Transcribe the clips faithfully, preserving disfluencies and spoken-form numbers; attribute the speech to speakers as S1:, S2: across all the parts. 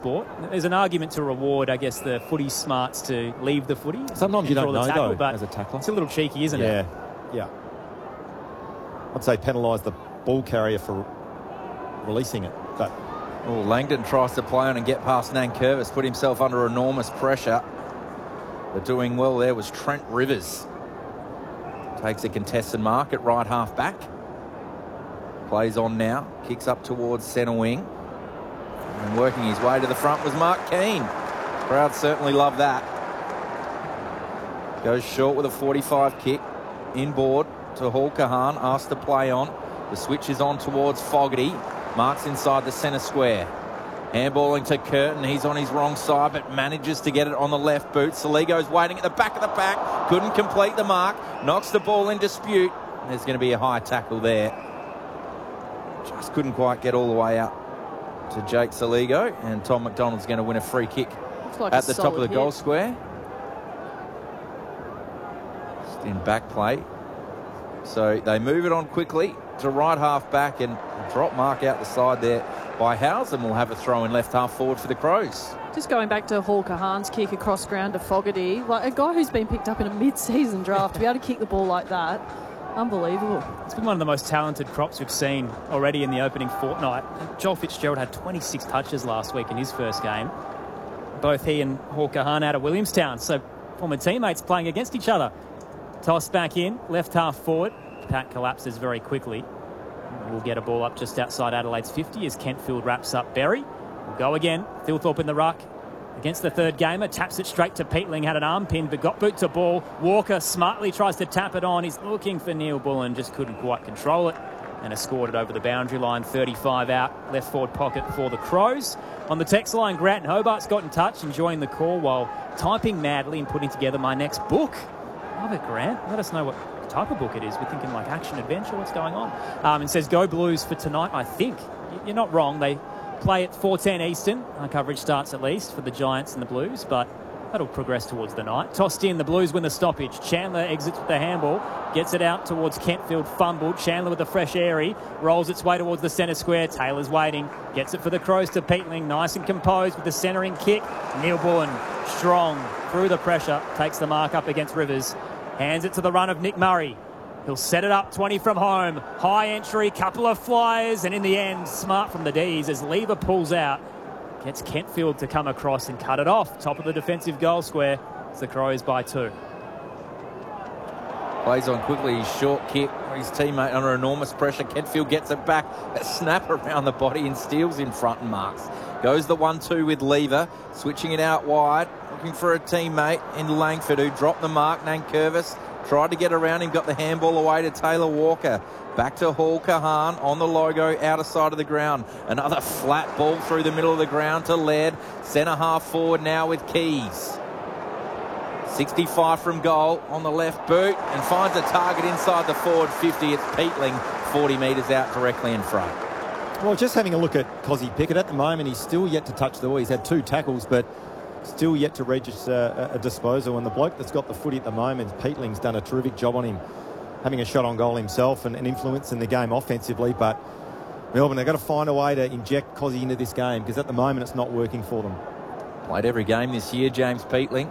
S1: sport. There's an argument to reward, I guess, the footy smarts to leave the footy.
S2: Sometimes you don't know,
S1: tackle,
S2: though,
S1: but
S2: as a tackler.
S1: It's a little cheeky, isn't
S2: yeah.
S1: it?
S2: Yeah, yeah. I'd say penalise the ball carrier for releasing it. But
S3: oh, Langdon tries to play on and get past Nankervis, put himself under enormous pressure. But doing well there was Trent Rivers. Takes a contested mark at right half back. Plays on now, kicks up towards centre wing. And working his way to the front was Mark Keane. Crowd certainly love that. Goes short with a forty-five kick. Inboard to Hall Kahan, asked to play on. The switch is on towards Fogarty. Marks inside the centre square. Handballing to Curtin. He's on his wrong side, but manages to get it on the left boot. Saligo's waiting at the back of the pack. Couldn't complete the mark. Knocks the ball in dispute. There's going to be a high tackle there. Just couldn't quite get all the way out to Jake Saligo. And Tom McDonald's going to win a free kick
S4: like
S3: at the top of the
S4: hit.
S3: goal square. Just in back play. So they move it on quickly to right half back, and a drop mark out the side there by Housen will have a throw in left half forward for the Crows.
S4: Just going back to Hall Kahan's kick across ground to Fogarty, like a guy who's been picked up in a mid-season draft, to be able to kick the ball like that, unbelievable.
S1: It's been one of the most talented crops we've seen already in the opening fortnight. Joel Fitzgerald had twenty-six touches last week in his first game. Both he and Hall Kahan out of Williamstown, so former teammates playing against each other. Tossed back in, left half forward. Pack collapses very quickly. We'll get a ball up just outside Adelaide's fifty as Kentfield wraps up Berry. We'll go again. Thilthorpe in the ruck against the third gamer. Taps it straight to Peatling. Had an arm pin, but got boot to ball. Walker smartly tries to tap it on. He's looking for Neil Bullen. Just couldn't quite control it. And has scored it over the boundary line. thirty-five out. Left forward pocket for the Crows. On the text line, Grant and Hobart's got in touch, enjoying the call while typing madly and putting together my next book. Love it, Grant. Let us know what type of book it is. We're thinking like action adventure. What's going on? Um, and says go Blues for tonight. I think you're not wrong. They play at four ten Eastern. Our coverage starts at least for the Giants and the Blues, but that'll progress towards the night. Tossed in, the Blues win the stoppage. Chandler exits with the handball, gets it out towards Kentfield, fumbled. Chandler with the fresh airy, rolls its way towards the centre square. Taylor's waiting, gets it for the Crows to Peatling, nice and composed with the centering kick. Neil Bullen, strong through the pressure, takes the mark up against Rivers. Hands it to the run of Nick Murray. He'll set it up, twenty from home. High entry, couple of flyers, and in the end, smart from the D's as Lever pulls out. Gets Kentfield to come across and cut it off. Top of the defensive goal square. It's the Crows by two.
S3: Plays on quickly, his short kick. His teammate under enormous pressure. Kentfield gets it back. A snap around the body and steals in front and marks. Goes the one two with Lever. Switching it out wide. Looking for a teammate in Langford who dropped the mark. Nankervis tried to get around him. Got the handball away to Taylor Walker. Back to Hall Kahan on the logo, outer side of the ground. Another flat ball through the middle of the ground to Laird. Centre half forward now with Keys. sixty-five from goal on the left boot and finds a target inside the forward fifty. It's Peatling, forty metres out directly in front.
S2: Well, just having a look at Cozzy Pickett at the moment, he's still yet to touch the ball. He's had two tackles, but still yet to register a, a disposal. And the bloke that's got the footy at the moment, Peatling's done a terrific job on him, having a shot on goal himself and, and influencing the game offensively. But Melbourne, they've got to find a way to inject Cozzy into this game because at the moment it's not working for them.
S3: Played every game this year, James Peatling.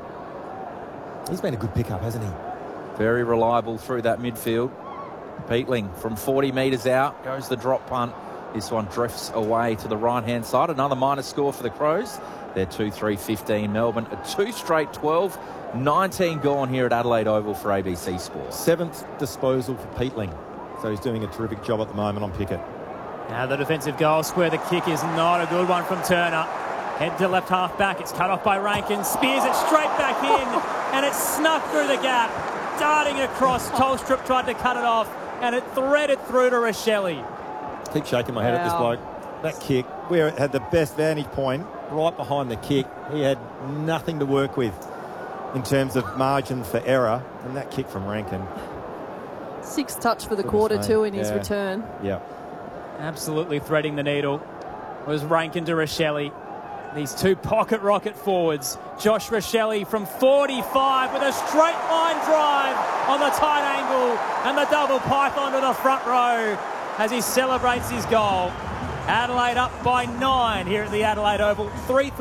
S2: He's been a good pickup, hasn't he?
S3: Very reliable through that midfield. Peatling from forty metres out, goes the drop punt. This one drifts away to the right-hand side. Another minus score for the Crows. They're two three fifteen Melbourne. A two straight twelve. nineteen gone here at Adelaide Oval for A B C Sports.
S2: Seventh disposal for Peatling. So he's doing a terrific job at the moment on Pickett.
S1: Now the defensive goal square. The kick is not a good one from Turner. Head to left half back. It's cut off by Rankin. Spears it straight back in. And it's snuck through the gap. Darting across. Tolstrup tried to cut it off. And it threaded through to Rochelle.
S2: Keep shaking my head
S4: wow.
S2: at this bloke. That kick, where it had the best vantage point, right behind the kick. He had nothing to work with in terms of margin for error. And that kick from Rankin.
S4: Sixth touch for the
S2: Goodness
S4: quarter,
S2: mate.
S4: too, in his
S2: Yeah.
S4: return.
S2: Yeah.
S1: Absolutely threading the needle was Rankin to Rochelle. These two pocket rocket forwards. Josh Rochelle from forty-five with a straight line drive on the tight angle and the double python to the front row as he celebrates his goal. Adelaide up by nine here at the Adelaide Oval. three